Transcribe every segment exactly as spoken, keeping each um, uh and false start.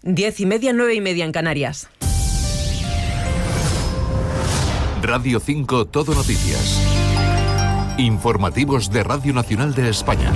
Diez y media, nueve y media en Canarias. Radio cinco Todo Noticias. Informativos de Radio Nacional de España.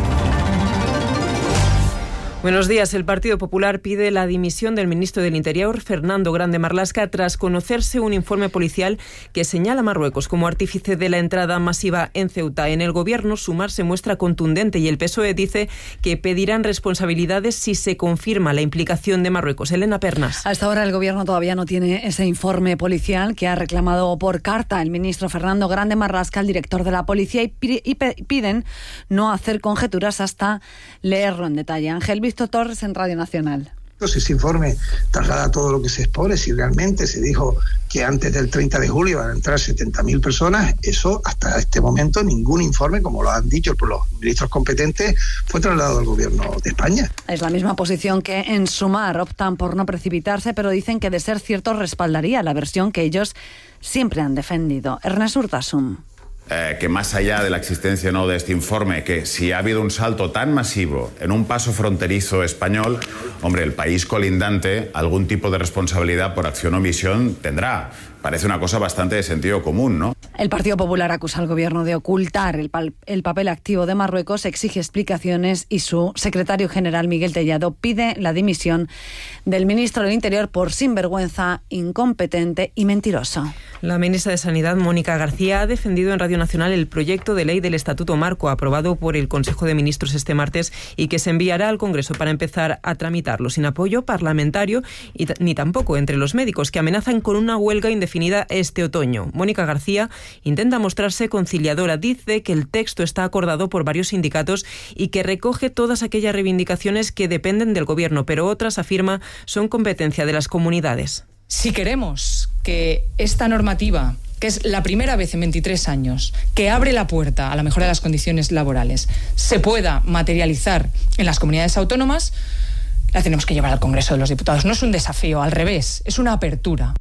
Buenos días. El Partido Popular pide la dimisión del ministro del Interior, Fernando Grande Marlaska, tras conocerse un informe policial que señala a Marruecos como artífice de la entrada masiva en Ceuta. En el Gobierno, Sumar se muestra contundente y el P S O E dice que pedirán responsabilidades si se confirma la implicación de Marruecos. Elena Pernas. Hasta ahora el Gobierno todavía no tiene ese informe policial que ha reclamado por carta el ministro Fernando Grande Marlaska, el director de la policía, y, y piden no hacer conjeturas hasta leerlo en detalle. Ángel Víctor Torres en Radio Nacional. Si ese informe traslada todo lo que se expone, si realmente se dijo que antes del treinta de julio van a entrar setenta mil personas, eso hasta este momento ningún informe, como lo han dicho por los ministros competentes, fue trasladado al Gobierno de España. Es la misma posición que en Sumar. Optan por no precipitarse, pero dicen que de ser cierto respaldaría la versión que ellos siempre han defendido. Ernest Urtasun. Eh, que más allá de la existencia o no de este informe, que si ha habido un salto tan masivo en un paso fronterizo español, hombre, el país colindante algún tipo de responsabilidad por acción o omisión tendrá. Parece una cosa bastante de sentido común, ¿no? El Partido Popular acusa al Gobierno de ocultar el, pal- el papel activo de Marruecos, exige explicaciones y su secretario general, Miguel Tellado, pide la dimisión del ministro del Interior por sinvergüenza, incompetente y mentiroso. La ministra de Sanidad, Mónica García, ha defendido en Radio Nacional el proyecto de ley del Estatuto Marco aprobado por el Consejo de Ministros este martes y que se enviará al Congreso para empezar a tramitarlo sin apoyo parlamentario y t- ni tampoco entre los médicos, que amenazan con una huelga indefinida este otoño. Mónica García intenta mostrarse conciliadora. Dice que el texto está acordado por varios sindicatos y que recoge todas aquellas reivindicaciones que dependen del Gobierno, pero otras, afirma, son competencia de las comunidades. Si queremos que esta normativa, que es la primera vez en veintitrés años, que abre la puerta a la mejora de las condiciones laborales, se pueda materializar en las comunidades autónomas, la tenemos que llevar al Congreso de los Diputados. No es un desafío, al revés, es una apertura.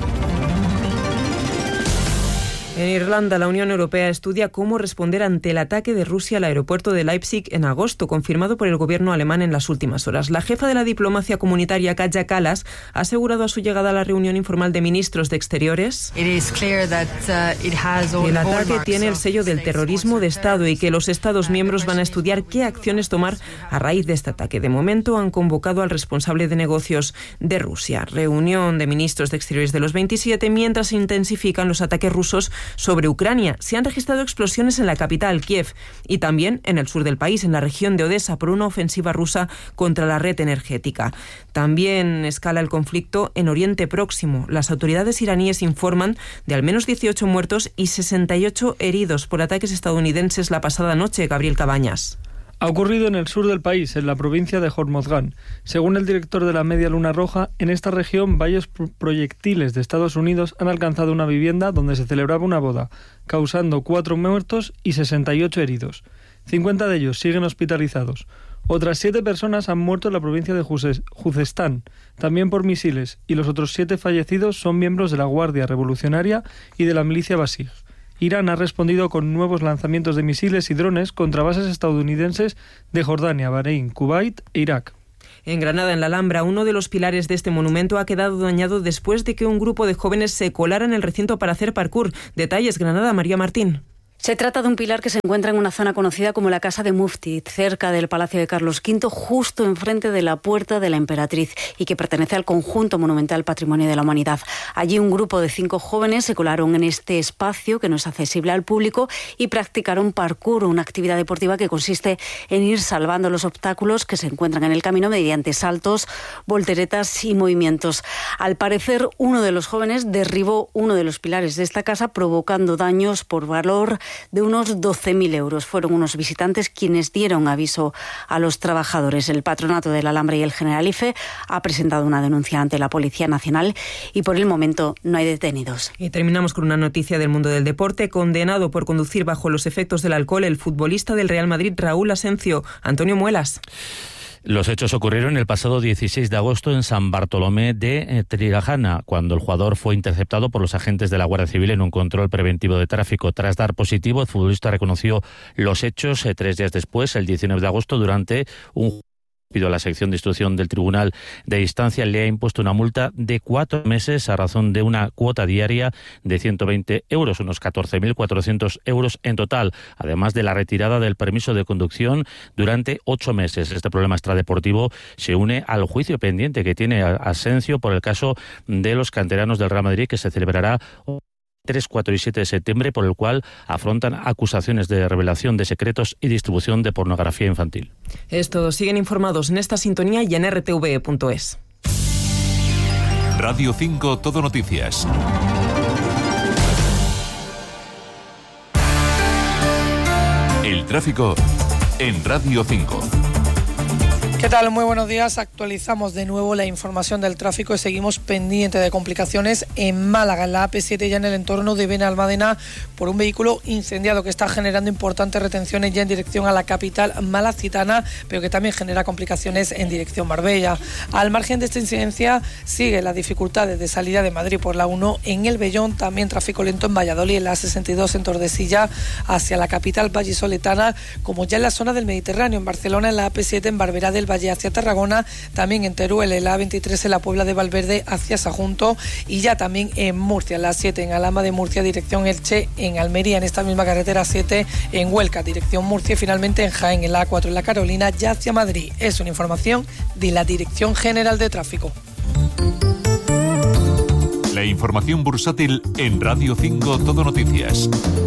En Irlanda, la Unión Europea estudia cómo responder ante el ataque de Rusia al aeropuerto de Leipzig en agosto, confirmado por el gobierno alemán en las últimas horas. La jefa de la diplomacia comunitaria, Kaja Kallas, ha asegurado a su llegada a la reunión informal de ministros de Exteriores que el ataque tiene el sello del terrorismo de Estado y que los Estados miembros van a estudiar qué acciones tomar a raíz de este ataque. De momento han convocado al responsable de negocios de Rusia. Reunión de ministros de Exteriores de los veintisiete, mientras se intensifican los ataques rusos sobre Ucrania. Se han registrado explosiones en la capital, Kiev, y también en el sur del país, en la región de Odessa, por una ofensiva rusa contra la red energética. También escala el conflicto en Oriente Próximo. Las autoridades iraníes informan de al menos dieciocho muertos y sesenta y ocho heridos por ataques estadounidenses la pasada noche. Gabriel Cabañas. Ha ocurrido en el sur del país, en la provincia de Hormozgan. Según el director de la Media Luna Roja, en esta región varios proyectiles de Estados Unidos han alcanzado una vivienda donde se celebraba una boda, causando cuatro muertos y sesenta y ocho heridos. cincuenta de ellos siguen hospitalizados. Otras siete personas han muerto en la provincia de Juzestán, también por misiles, y los otros siete fallecidos son miembros de la Guardia Revolucionaria y de la milicia Basij. Irán ha respondido con nuevos lanzamientos de misiles y drones contra bases estadounidenses de Jordania, Bahrein, Kuwait e Irak. En Granada, en la Alhambra, uno de los pilares de este monumento ha quedado dañado después de que un grupo de jóvenes se colara en el recinto para hacer parkour. Detalles, Granada, María Martín. Se trata de un pilar que se encuentra en una zona conocida como la Casa de Mufti, cerca del Palacio de Carlos quinto, justo enfrente de la Puerta de la Emperatriz, y que pertenece al conjunto monumental Patrimonio de la Humanidad. Allí un grupo de cinco jóvenes se colaron en este espacio que no es accesible al público y practicaron parkour, una actividad deportiva que consiste en ir salvando los obstáculos que se encuentran en el camino mediante saltos, volteretas y movimientos. Al parecer, uno de los jóvenes derribó uno de los pilares de esta casa, provocando daños por valor de unos doce mil euros. Fueron unos visitantes quienes dieron aviso a los trabajadores. El Patronato de la Alhambra y el Generalife ha presentado una denuncia ante la Policía Nacional y por el momento no hay detenidos. Y terminamos con una noticia del mundo del deporte. Condenado por conducir bajo los efectos del alcohol, el futbolista del Real Madrid, Raúl Asencio. Antonio Muelas. Los hechos ocurrieron el pasado dieciséis de agosto en San Bartolomé de Tirajana, cuando el jugador fue interceptado por los agentes de la Guardia Civil en un control preventivo de tráfico. Tras dar positivo, el futbolista reconoció los hechos eh, tres días después, el diecinueve de agosto, durante un La sección de instrucción del Tribunal de Instancia le ha impuesto una multa de cuatro meses a razón de una cuota diaria de ciento veinte euros, unos catorce mil cuatrocientos euros en total, además de la retirada del permiso de conducción durante ocho meses. Este problema extradeportivo se une al juicio pendiente que tiene Asensio por el caso de los canteranos del Real Madrid, que se celebrará tres, cuatro y siete de septiembre, por el cual afrontan acusaciones de revelación de secretos y distribución de pornografía infantil. Estos siguen informados en esta sintonía y en r t v punto es. Radio cinco Todo Noticias. El tráfico en Radio cinco. ¿Qué tal? Muy buenos días. Actualizamos de nuevo la información del tráfico y seguimos pendiente de complicaciones en Málaga, en la A P siete, ya en el entorno de Benalmádena, por un vehículo incendiado que está generando importantes retenciones ya en dirección a la capital malacitana, pero que también genera complicaciones en dirección Marbella. Al margen de esta incidencia, sigue las dificultades de salida de Madrid por la uno en el Vellón, también tráfico lento en Valladolid, en la sesenta y dos en Tordesillas hacia la capital vallisoletana, como ya en la zona del Mediterráneo, en Barcelona, en la A P siete, en Barberá del Valle hacia Tarragona, también en Teruel, en la A veintitrés, en la Puebla de Valverde hacia Sagunto, y ya también en Murcia, en la siete, en Alhama de Murcia, dirección Elche, en Almería, en esta misma carretera siete, en Huelca, dirección Murcia, y finalmente en Jaén, en la A cuatro, en la Carolina, ya hacia Madrid. Es una información de la Dirección General de Tráfico. La información bursátil en Radio cinco Todo Noticias.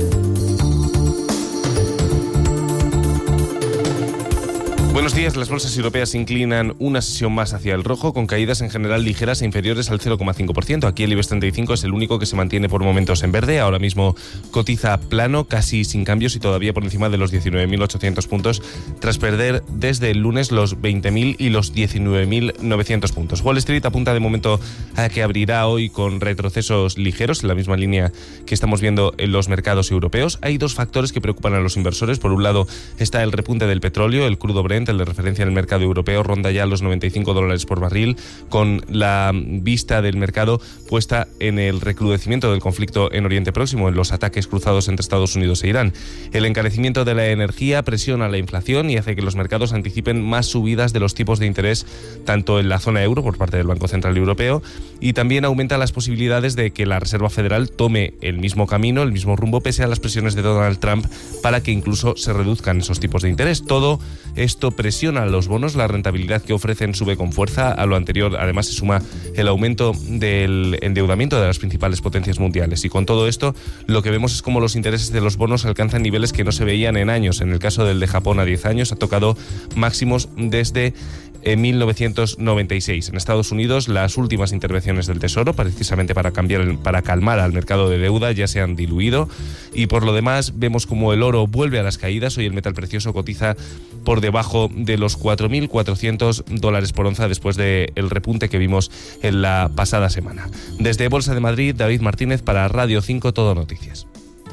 Buenos días. Las bolsas europeas se inclinan una sesión más hacia el rojo, con caídas en general ligeras e inferiores al cero coma cinco por ciento. Aquí el IBEX treinta y cinco es el único que se mantiene por momentos en verde. Ahora mismo cotiza plano, casi sin cambios y todavía por encima de los diecinueve mil ochocientos puntos, tras perder desde el lunes los veinte mil y los diecinueve mil novecientos puntos. Wall Street apunta de momento a que abrirá hoy con retrocesos ligeros, en la misma línea que estamos viendo en los mercados europeos. Hay dos factores que preocupan a los inversores. Por un lado está el repunte del petróleo. El crudo Brent, el de referencia en el mercado europeo, ronda ya los noventa y cinco dólares por barril, con la vista del mercado puesta en el recrudecimiento del conflicto en Oriente Próximo, en los ataques cruzados entre Estados Unidos e Irán. El encarecimiento de la energía presiona la inflación y hace que los mercados anticipen más subidas de los tipos de interés, tanto en la zona euro por parte del Banco Central Europeo, y también aumenta las posibilidades de que la Reserva Federal tome el mismo camino, el mismo rumbo, pese a las presiones de Donald Trump para que incluso se reduzcan esos tipos de interés. Todo esto presiona a los bonos, la rentabilidad que ofrecen sube con fuerza. A lo anterior, además, se suma el aumento del endeudamiento de las principales potencias mundiales. Y con todo esto, lo que vemos es cómo los intereses de los bonos alcanzan niveles que no se veían en años. En el caso del de Japón, a diez años, ha tocado máximos desde en mil novecientos noventa y seis. En Estados Unidos, las últimas intervenciones del Tesoro, precisamente para cambiar el, para calmar al mercado de deuda, ya se han diluido. Y por lo demás, vemos como el oro vuelve a las caídas. Hoy el metal precioso cotiza por debajo de los cuatro mil cuatrocientos dólares por onza después del repunte que vimos en la pasada semana. Desde Bolsa de Madrid, David Martínez para Radio cinco Todo Noticias.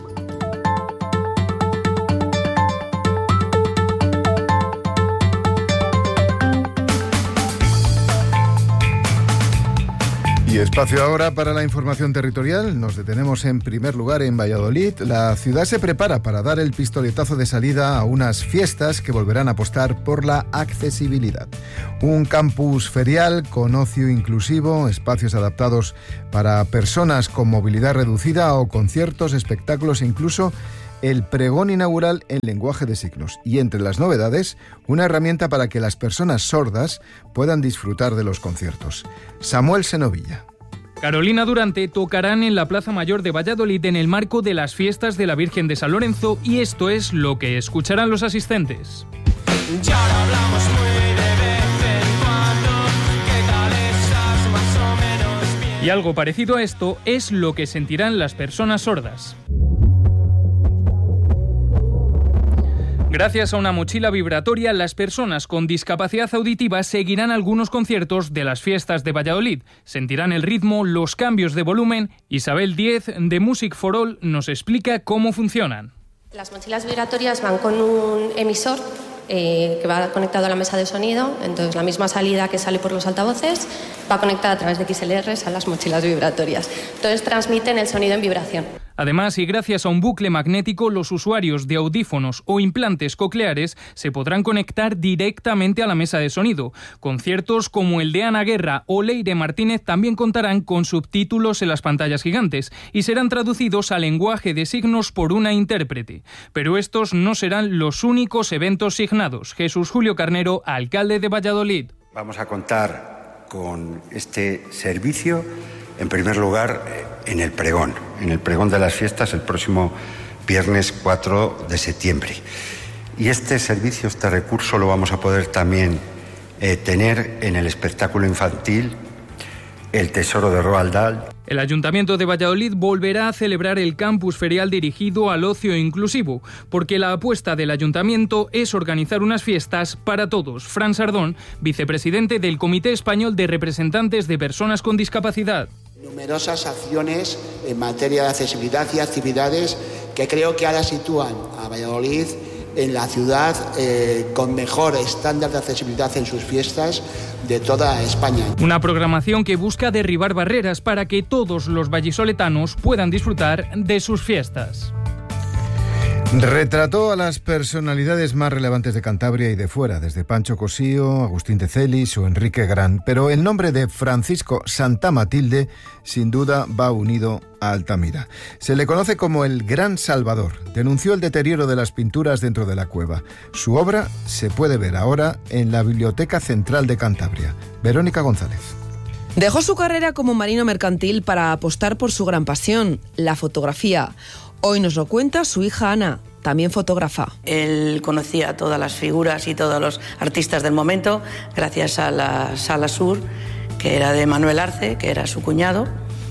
Y espacio ahora para la información territorial. Nos detenemos en primer lugar en Valladolid. La ciudad se prepara para dar el pistoletazo de salida a unas fiestas que volverán a apostar por la accesibilidad. Un campus ferial con ocio inclusivo, espacios adaptados para personas con movilidad reducida o conciertos, espectáculos e incluso el pregón inaugural en lenguaje de signos. Y entre las novedades, una herramienta para que las personas sordas puedan disfrutar de los conciertos. Samuel Senovilla. Carolina Durante tocarán en la Plaza Mayor de Valladolid en el marco de las fiestas de la Virgen de San Lorenzo, y esto es lo que escucharán los asistentes. Ya hablamos muy de vez en cuando, ¿qué tal estás? Más o menos bien. Y algo parecido a esto es lo que sentirán las personas sordas. Gracias a una mochila vibratoria, las personas con discapacidad auditiva seguirán algunos conciertos de las fiestas de Valladolid. Sentirán el ritmo, los cambios de volumen. Isabel Diez, de Music for All, nos explica cómo funcionan. Las mochilas vibratorias van con un emisor eh, que va conectado a la mesa de sonido. Entonces, la misma salida que sale por los altavoces va conectada a través de X L Rs a las mochilas vibratorias. Entonces, transmiten el sonido en vibración. Además, y gracias a un bucle magnético, los usuarios de audífonos o implantes cocleares se podrán conectar directamente a la mesa de sonido. Conciertos como el de Ana Guerra o Leire Martínez también contarán con subtítulos en las pantallas gigantes y serán traducidos al lenguaje de signos por una intérprete. Pero estos no serán los únicos eventos signados. Jesús Julio Carnero, alcalde de Valladolid. Vamos a contar con este servicio, en primer lugar, en el pregón, en el pregón de las fiestas el próximo viernes cuatro de septiembre. Y este servicio, este recurso, lo vamos a poder también eh, tener en el espectáculo infantil El Tesoro de Roald Dahl. El Ayuntamiento de Valladolid volverá a celebrar el campus ferial dirigido al ocio inclusivo, porque la apuesta del Ayuntamiento es organizar unas fiestas para todos. Fran Sardón, vicepresidente del Comité Español de Representantes de Personas con Discapacidad. Numerosas acciones en materia de accesibilidad y actividades que creo que ahora sitúan a Valladolid en la ciudad eh, con mejor estándar de accesibilidad en sus fiestas de toda España. Una programación que busca derribar barreras para que todos los vallisoletanos puedan disfrutar de sus fiestas. Retrató a las personalidades más relevantes de Cantabria y de fuera, desde Pancho Cosío, Agustín de Celis o Enrique Gran, pero el nombre de Francisco Santa Matilde sin duda va unido a Altamira. Se le conoce como el Gran Salvador. Denunció el deterioro de las pinturas dentro de la cueva. Su obra se puede ver ahora en la Biblioteca Central de Cantabria. Verónica González. Dejó su carrera como marino mercantil para apostar por su gran pasión, la fotografía. Hoy nos lo cuenta su hija Ana, también fotógrafa. Él conocía a todas las figuras y todos los artistas del momento gracias a la Sala Sur, que era de Manuel Arce, que era su cuñado,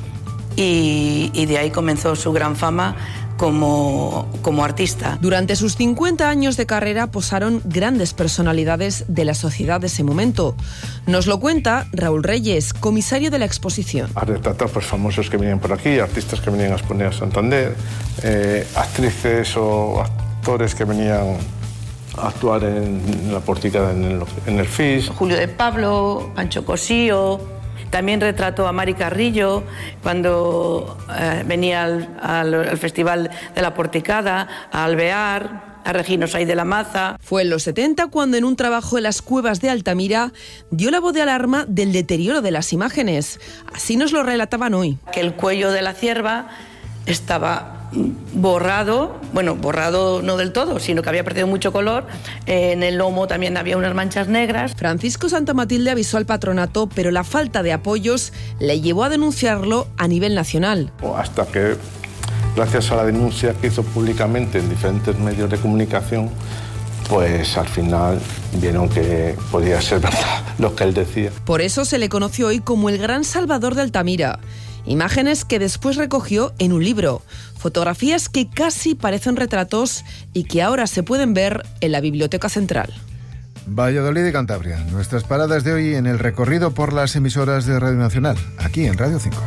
y, y de ahí comenzó su gran fama como, como artista. Durante sus cincuenta años de carrera posaron grandes personalidades de la sociedad de ese momento. Nos lo cuenta Raúl Reyes, comisario de la exposición. A retratar pues, famosos que venían por aquí, artistas que venían a exponer a Santander, eh, actrices o actores que venían a actuar en la porticada en el, en el F I S. Julio de Pablo, Pancho Cosío. También retrató a Mari Carrillo cuando eh, venía al, al, al Festival de la Porticada, a Alvear, a Regino Saiz de la Maza. Fue en los setenta cuando en un trabajo en las cuevas de Altamira dio la voz de alarma del deterioro de las imágenes. Así nos lo relataban hoy. Que el cuello de la cierva estaba borrado, bueno, borrado no del todo, sino que había perdido mucho color. En el lomo también había unas manchas negras. Francisco Santa Matilde avisó al patronato, pero la falta de apoyos le llevó a denunciarlo a nivel nacional. Hasta que, gracias a la denuncia que hizo públicamente en diferentes medios de comunicación, pues al final vieron que podía ser verdad lo que él decía. Por eso se le conoció hoy como el Gran Salvador de Altamira. Imágenes que después recogió en un libro, fotografías que casi parecen retratos y que ahora se pueden ver en la Biblioteca Central. Valladolid y Cantabria, nuestras paradas de hoy en el recorrido por las emisoras de Radio Nacional, aquí en Radio cinco.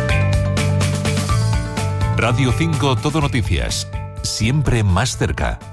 Radio cinco Todo Noticias, siempre más cerca.